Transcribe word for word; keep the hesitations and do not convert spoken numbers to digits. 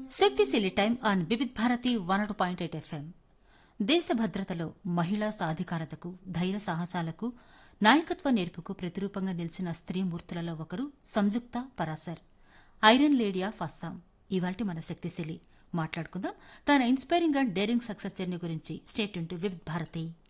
శక్తిశీలి time on Vividh Bharati one not point eight FM. దేశ భద్రతలో మహిళా సాధికారతకు, ధైర్య సాహసాలకు, నాయకత్వ నేర్పుకు ప్రతిరూపంగా నిలిచిన స్త్రీమూర్తులలో ఒకరు సంయుక్త Parashar, iron lady of Assam. ఇవాల్టి మన శక్తిశీలి మాట్లాడుకుందాం తన inspiring and daring success journey గురించి. State to Vividh Bharati.